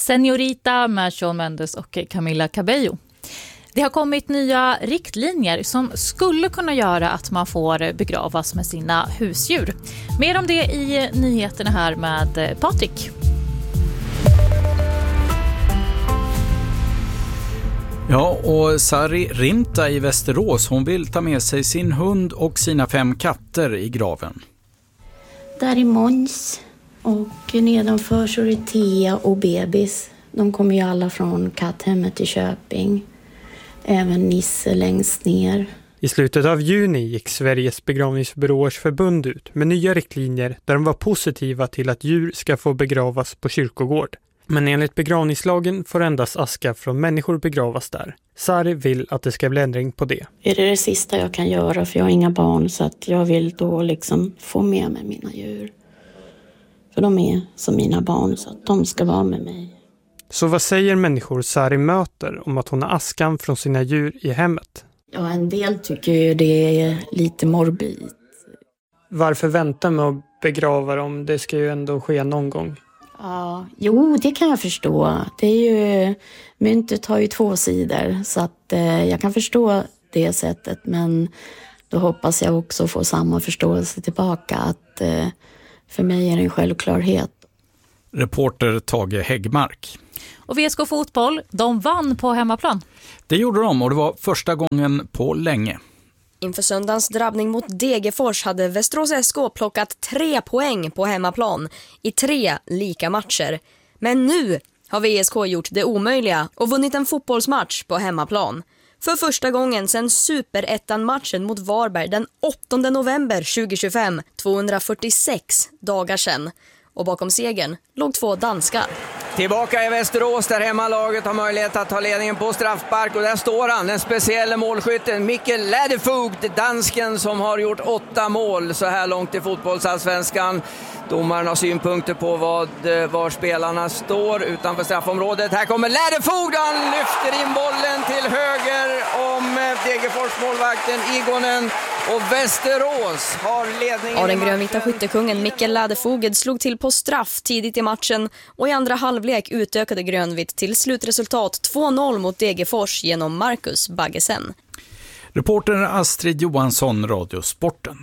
Señorita med Shawn Mendes och Camila Cabello. Det har kommit nya riktlinjer som skulle kunna göra att man får begravas med sina husdjur. Mer om det i nyheterna här med Patrik. Ja, och Sari Rinta i Västerås, hon vill ta med sig sin hund och sina 5 katter i graven. Där är Måns och nedanför så är det Tia och bebis. De kommer ju alla från katthemmet i Köping. Även Nisse längst ner. I slutet av juni gick Sveriges begravningsbyråers förbund ut med nya riktlinjer där de var positiva till att djur ska få begravas på kyrkogård. Men enligt begravningslagen får endast aska från människor begravas där. Sari vill att det ska bli ändring på det. Är det sista jag kan göra, för jag har inga barn, så att jag vill då liksom få med mig mina djur. För de är som mina barn, så att de ska vara med mig. Så vad säger människor Sari möter om att hon har askan från sina djur i hemmet? Ja, en del tycker ju det är lite morbid. Varför vänta med att begrava dem? Det ska ju ändå ske någon gång. Ja, jo, det kan jag förstå. Det är ju, myntet har ju 2 sidor, så att jag kan förstå det sättet. Men då hoppas jag också få samma förståelse tillbaka, att för mig är det en självklarhet. Reporter Tage Häggmark. Och VSK Fotboll, de vann på hemmaplan. Det gjorde de, och det var första gången på länge. Inför söndagens drabbning mot Degerfors hade Västerås SK plockat 3 poäng på hemmaplan i 3 lika matcher. Men nu har VSK gjort det omöjliga och vunnit en fotbollsmatch på hemmaplan. För första gången sedan Superettan-matchen mot Varberg den 8 november 2025, 246 dagar sedan. Och bakom segern låg 2 danskar. Tillbaka i Västerås där hemmalaget har möjlighet att ta ledningen på straffspark, och där står han, den speciella målskytten Mikkel Ladefoged, dansken som har gjort 8 mål så här långt i fotbollsallsvenskan. Domaren har synpunkter på var spelarna står utanför straffområdet. Här kommer Ladefoged, han lyfter in bollen till höger om Degerfors målvakten Igonen, och Västerås har ledningen. Ja, den grönvita skyttekungen Mikkel Ladefoged slog till på straff tidigt i matchen, och i andra halvlek utökade grönvitt till slutresultat 2-0 mot Degerfors genom Marcus Baggesen. Reporter Astrid Johansson, Radiosporten.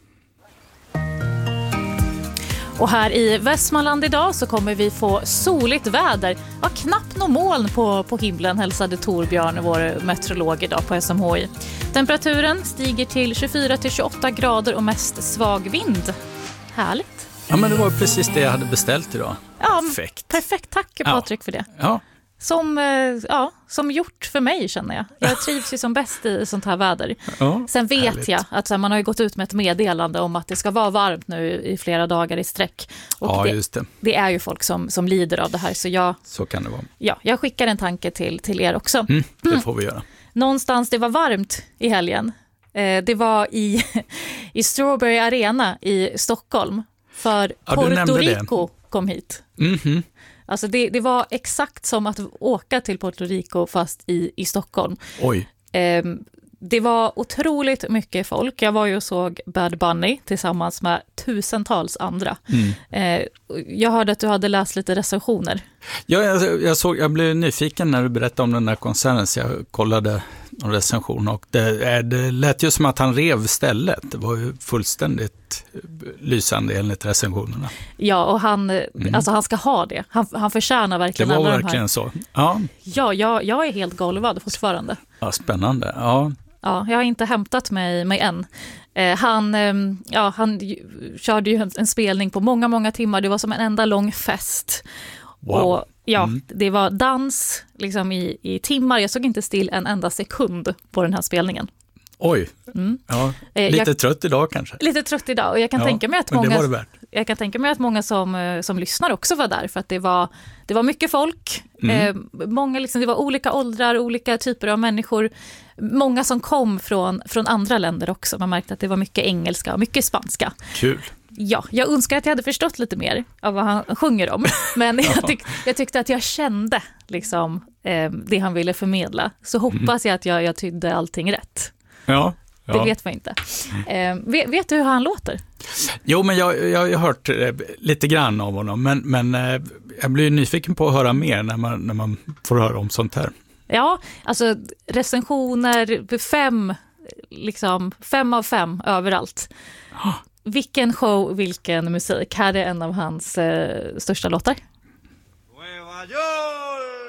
Och här i Västmanland idag så kommer vi få soligt väder. Ja, knappt någon moln på himlen, hälsade Torbjörn, vår meteorolog, idag på SMHI. Temperaturen stiger till 24-28 grader och mest svag vind. Härligt. Ja, men det var precis det jag hade beställt idag. Ja, perfekt. Perfekt, tack Patrik för det. Ja. Som gjort för mig, känner jag. Jag trivs ju som bäst i sånt här väder. Ja, sen vet härligt. jag att man har ju gått ut med ett meddelande om att det ska vara varmt nu i flera dagar i sträck. Och ja, just det. Det är ju folk som lider av det här. Så kan det vara. Ja, jag skickar en tanke till er också. Det får vi göra. Någonstans det var varmt i helgen. Det var i Strawberry Arena i Stockholm. För Puerto Rico kom hit. Mhm. Alltså det var exakt som att åka till Puerto Rico fast i Stockholm. Oj. Det var otroligt mycket folk. Jag var ju och såg Bad Bunny tillsammans med tusentals andra. Jag hörde att du hade läst lite recensioner. Ja, jag blev nyfiken när du berättade om den där konserten, så jag kollade en recension, och det lät ju som att han rev stället. Det var ju fullständigt lysande enligt recensionerna. Ja, och han ska ha det. Han förtjänar verkligen. Det var verkligen så. Ja, jag är helt golvad fortfarande. Ja, spännande. Ja. Ja, jag har inte hämtat mig än. Han körde ju en spelning på många timmar. Det var som en enda lång fest. Wow. Och det var dans liksom i timmar. Jag såg inte still en enda sekund på den här spelningen. Oj, ja, lite trött idag kanske. Lite trött idag, och jag kan tänka mig att men det var det värt. Jag kan tänka mig att många som lyssnar också var där, för att det var mycket folk. Många liksom, det var olika åldrar, olika typer av människor. Många som kom från andra länder också. Man märkte att det var mycket engelska och mycket spanska. Kul. Ja, jag önskar att jag hade förstått lite mer av vad han sjunger om. Men jag tyckte att jag kände liksom, det han ville förmedla. Så hoppas jag att jag tydde allting rätt. Ja. Det vet man inte. Vet du hur han låter? Jo, men jag har hört lite grann av honom. Men Jag blir nyfiken på att höra mer när man får höra om sånt här. Ja, alltså recensioner 5 av 5 överallt. Vilken show, vilken musik. Här är en av hans största låtar. Nueva York!